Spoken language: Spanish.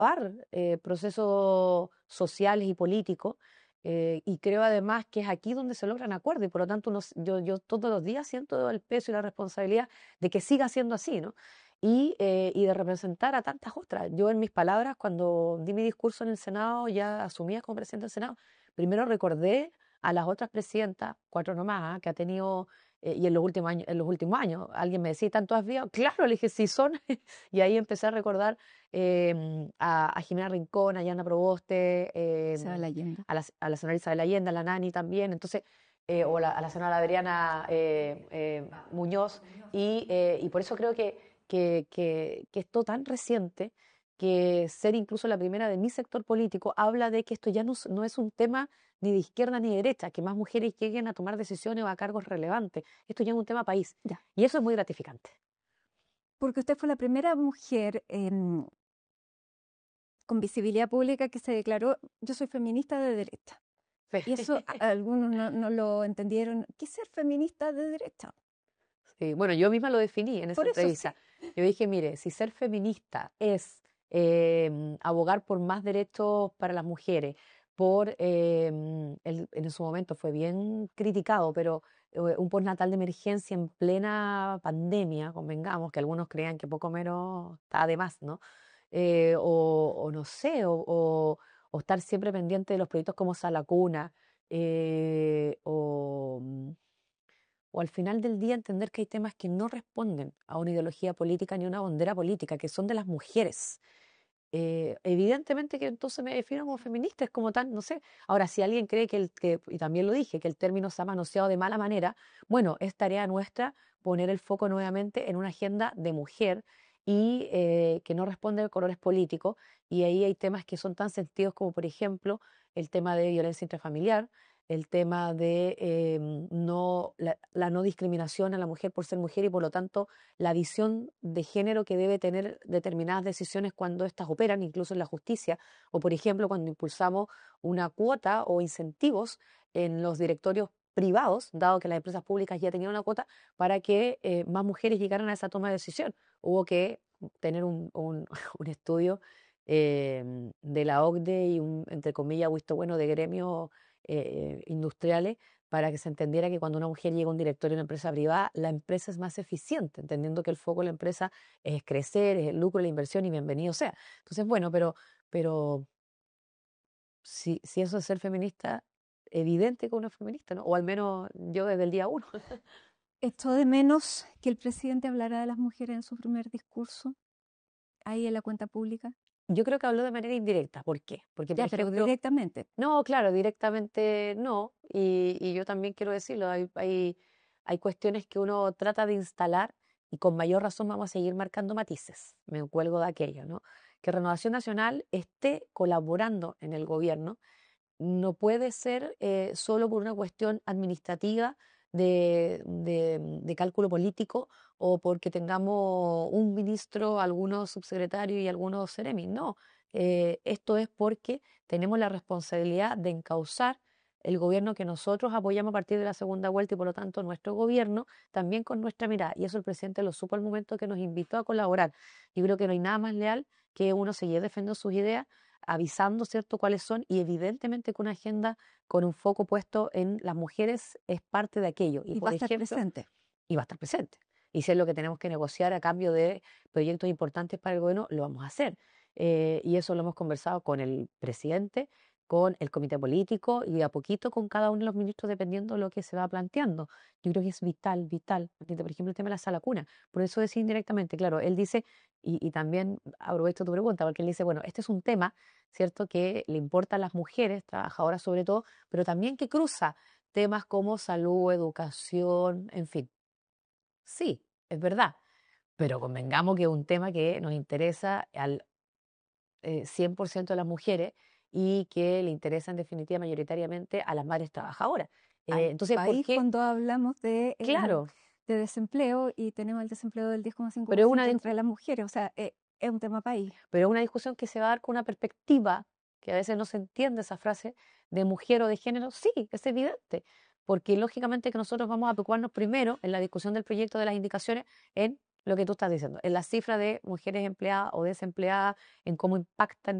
anticipar procesos sociales y políticos. Y creo además que es aquí donde se logran acuerdos y por lo tanto yo todos los días siento el peso y la responsabilidad de que siga siendo así, ¿no? Y de representar a tantas otras. Yo en mis palabras, cuando di mi discurso en el Senado, ya asumía como presidenta del Senado, primero recordé a las otras presidentas, 4 nomás, que ha tenido, y en los últimos años, alguien me decía, ¿tanto has visto? Claro, le dije, sí son, y ahí empecé a recordar a Jimena Rincón, a Yana Proboste, Se va leyenda. a la senadora Isabel Allende, a la Nani también, entonces, a la senadora Adriana Muñoz, y por eso creo que esto tan reciente, que ser incluso la primera de mi sector político, habla de que esto ya no es un tema ni de izquierda ni de derecha, que más mujeres lleguen a tomar decisiones o a cargos relevantes. Esto ya es un tema país. Ya. Y eso es muy gratificante. Porque usted fue la primera mujer con visibilidad pública que se declaró, yo soy feminista de derecha. Y eso algunos no lo entendieron. ¿Qué es ser feminista de derecha? Sí, bueno, yo misma lo definí en esa Por eso sí. entrevista. Yo dije, mire, si ser feminista es abogar por más derechos para las mujeres, en su momento fue bien criticado, pero un postnatal de emergencia en plena pandemia, convengamos, que algunos creían que poco menos estaba de más, ¿no? O no sé, o estar siempre pendiente de los proyectos como Salacuna, o al final del día entender que hay temas que no responden a una ideología política ni una bandera política, que son de las mujeres. Evidentemente que entonces me defino como feminista, es como tal, no sé. Ahora, si alguien cree y también lo dije, que el término se ha manoseado de mala manera, bueno, es tarea nuestra poner el foco nuevamente en una agenda de mujer y que no responde a colores políticos. Y ahí hay temas que son tan sentidos como, por ejemplo, el tema de violencia intrafamiliar, el tema de la no discriminación a la mujer por ser mujer y por lo tanto la visión de género que debe tener determinadas decisiones cuando éstas operan, incluso en la justicia, o por ejemplo cuando impulsamos una cuota o incentivos en los directorios privados, dado que las empresas públicas ya tenían una cuota, para que más mujeres llegaran a esa toma de decisión. Hubo que tener un estudio de la OCDE y un, entre comillas, visto bueno de gremios industriales para que se entendiera que cuando una mujer llega a un directorio de una empresa privada, la empresa es más eficiente, entendiendo que el foco de la empresa es crecer, es el lucro, la inversión y bienvenido sea. Entonces, bueno, pero si eso es ser feminista, evidente que uno es feminista, ¿no? O al menos yo desde el día uno. Esto de menos que el presidente hablara de las mujeres en su primer discurso, ahí en la cuenta pública. Yo creo que habló de manera indirecta. ¿Por qué? Porque, por Ya, pero ejemplo, directamente. no, claro, directamente no. Y yo también quiero decirlo, hay cuestiones que uno trata de instalar y con mayor razón vamos a seguir marcando matices. Me cuelgo de aquello, ¿no? Que Renovación Nacional esté colaborando en el gobierno no puede ser solo por una cuestión administrativa de cálculo político o porque tengamos un ministro, algunos subsecretarios y algunos seremis. No, esto es porque tenemos la responsabilidad de encauzar el gobierno que nosotros apoyamos a partir de la segunda vuelta y por lo tanto nuestro gobierno también con nuestra mirada. Y eso el presidente lo supo al momento que nos invitó a colaborar. Yo creo que no hay nada más leal que uno seguir defendiendo sus ideas avisando, ¿cierto?, cuáles son y evidentemente que una agenda con un foco puesto en las mujeres es parte de aquello. Y Y va por a estar ejemplo, presente. y va a estar presente. Y si es lo que tenemos que negociar a cambio de proyectos importantes para el gobierno, lo vamos a hacer. Y eso lo hemos conversado con el presidente, con el comité político y de a poquito con cada uno de los ministros dependiendo de lo que se va planteando. Yo creo que es vital, vital. Por ejemplo, el tema de la sala cuna. Por eso decir indirectamente, claro, él dice, y también aprovecho tu pregunta, porque él dice, bueno, este es un tema, ¿cierto?, que le importa a las mujeres, trabajadoras sobre todo, pero también que cruza temas como salud, educación, en fin. Sí, es verdad, pero convengamos que es un tema que nos interesa al 100% de las mujeres y que le interesa en definitiva mayoritariamente a las madres trabajadoras. Al Entonces, ¿por país qué? cuando hablamos Claro, de desempleo y tenemos el desempleo del pero es una, 10,5% entre las mujeres. O sea, es un tema país. pero es una discusión que se va a dar con una perspectiva, que a veces no se entiende esa frase, de mujer o de género. Sí, es evidente, porque lógicamente que nosotros vamos a preocuparnos primero en la discusión del proyecto de las indicaciones en lo que tú estás diciendo, en la cifra de mujeres empleadas o desempleadas, en cómo impactan